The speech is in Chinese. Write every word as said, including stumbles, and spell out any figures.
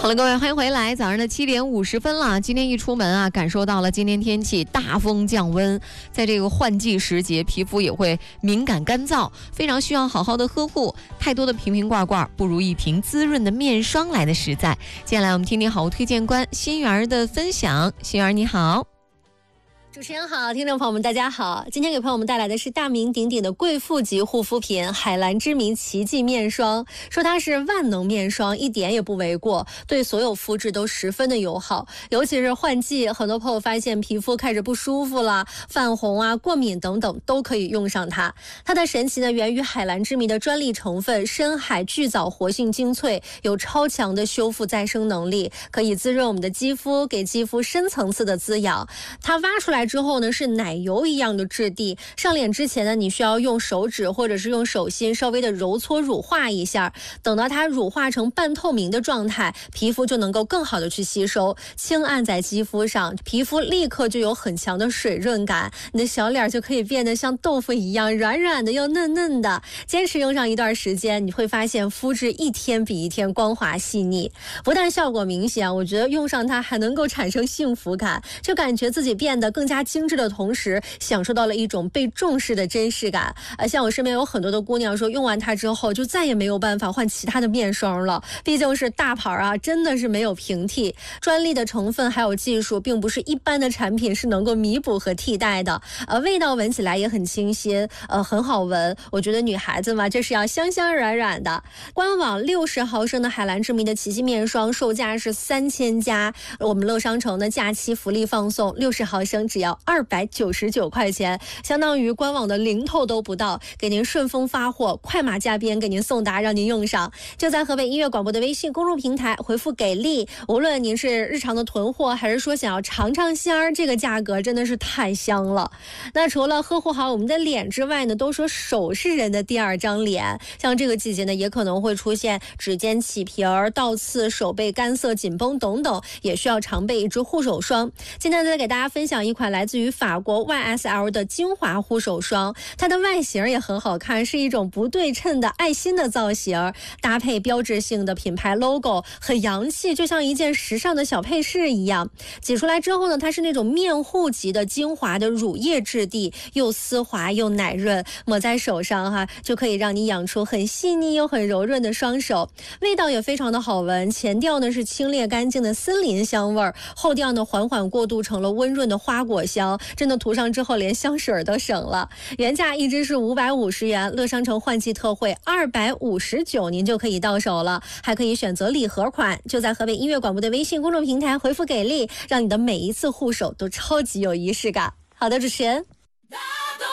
好了，各位，欢迎回来。早上的七点五十分了，今天一出门啊，感受到了今天天气大风降温，在这个换季时节，皮肤也会敏感干燥，非常需要好好的呵护。太多的瓶瓶罐罐，不如一瓶滋润的面霜来的实在。接下来我们听听好物推荐官心媛的分享。心媛你好。 主持人好，听众朋友们大家好，今天给朋友们带来的是大名鼎鼎的贵妇级护肤品海蓝之谜奇迹面霜。说它是万能面霜一点也不为过，对所有肤质都十分的友好。尤其是换季，很多朋友发现皮肤开始不舒服了，泛红啊、过敏等等都可以用上它。它的神奇呢源于海蓝之谜的专利成分深海巨藻活性精粹，有超强的修复再生能力，可以滋润我们的肌肤，给肌肤深层次的滋养。它挖出来之后呢，是奶油一样的质地，上脸之前呢，你需要用手指或者是用手心稍微的揉搓乳化一下，等到它乳化成半透明的状态，皮肤就能够更好的去吸收，轻按在肌肤上，皮肤立刻就有很强的水润感，你的小脸就可以变得像豆腐一样软软的又嫩嫩的。坚持用上一段时间，你会发现肤质一天比一天光滑细腻，不但效果明显，我觉得用上它还能够产生幸福感，就感觉自己变得更加精致的同时，享受到了一种被重视的真实感。呃，像我身边有很多的姑娘说，用完它之后就再也没有办法换其他的面霜了，毕竟是大牌啊，真的是没有平替。专利的成分还有技术，并不是一般的产品是能够弥补和替代的。呃，味道闻起来也很清新，呃，很好闻。我觉得女孩子嘛，这是要香香软软的。官网六十毫升的海蓝之谜的奇迹面霜售价是三千加，我们乐商城的假期福利放送，六十毫升只要二百九十九块钱，相当于官网的零头都不到，给您顺丰发货，快马加鞭给您送达，让您用上。就在河北音乐广播的微信公众平台回复给力，无论您是日常的囤货，还是说想要尝尝鲜儿，这个价格真的是太香了。那除了呵护好我们的脸之外呢，都说手是人的第二张脸，像这个季节呢，也可能会出现指尖起皮儿、倒刺、手背干涩、紧绷等等，也需要常备一支护手霜。今天再给大家分享一款来自于法国 Y S L 的精华护手霜，它的外形也很好看，是一种不对称的爱心的造型，搭配标志性的品牌 logo， 很洋气，就像一件时尚的小配饰一样。挤出来之后呢，它是那种面护级的精华的乳液质地，又丝滑又奶润，抹在手上哈，就可以让你养出很细腻又很柔润的双手。味道也非常的好闻，前调呢是清冽干净的森林香味，后调呢缓缓过渡成了温润的花果香，真的涂上之后连香水都省了。原价一支是五百五十元，乐商城换季特惠二百五十九，您就可以到手了，还可以选择礼盒款。就在河北音乐广播的微信公众平台回复给力，让你的每一次护手都超级有仪式感。好的，主持人。